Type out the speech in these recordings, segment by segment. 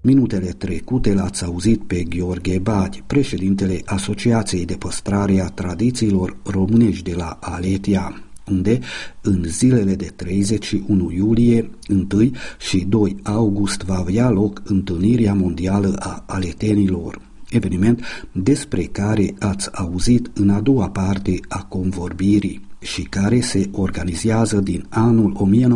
Minutele trecute l-ați auzit pe Gheorghe Badi, președintele Asociației de Păstrare a Tradițiilor Românești de la Aletia, unde în zilele de 31 iulie, 1 și 2 august va avea loc întâlnirea mondială a aletenilor, eveniment despre care ați auzit în a doua parte a convorbirii și care se organizează din anul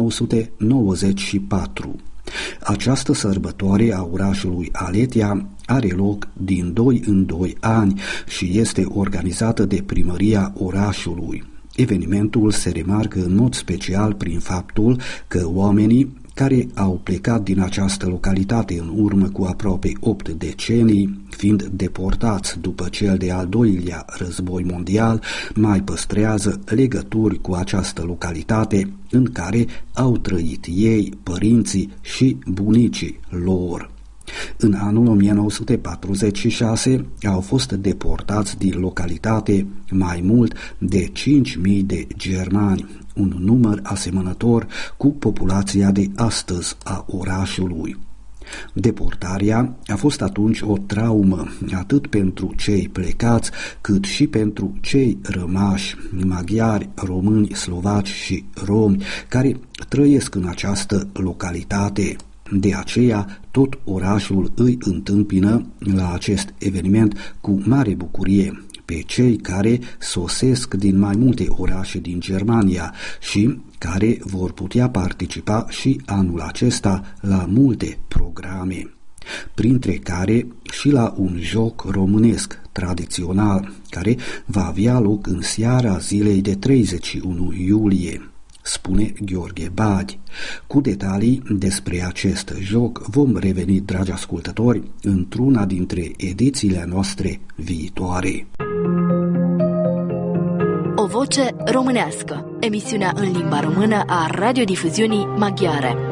1994. Această sărbătoare a orașului Aletia are loc din 2 în 2 ani și este organizată de primăria orașului. Evenimentul se remarcă în mod special prin faptul că oamenii care au plecat din această localitate în urmă cu aproape 8 decenii, fiind deportați după cel de-al doilea război mondial, mai păstrează legături cu această localitate în care au trăit ei, părinții și bunicii lor. În anul 1946 au fost deportați din localitate mai mult de 5.000 de germani, un număr asemănător cu populația de astăzi a orașului. Deportarea a fost atunci o traumă atât pentru cei plecați cât și pentru cei rămași, maghiari, români, slovaci și romi, care trăiesc în această localitate. De aceea, tot orașul îi întâmpină la acest eveniment cu mare bucurie pe cei care sosesc din mai multe orașe din Germania și care vor putea participa și anul acesta la multe programe, printre care și la un joc românesc tradițional care va avea loc în seara zilei de 31 iulie, spune Gheorghe Badi. Cu detalii despre acest joc vom reveni, dragi ascultători, într-una dintre edițiile noastre viitoare. O voce românească, emisiunea în limba română a radiodifuziunii maghiare.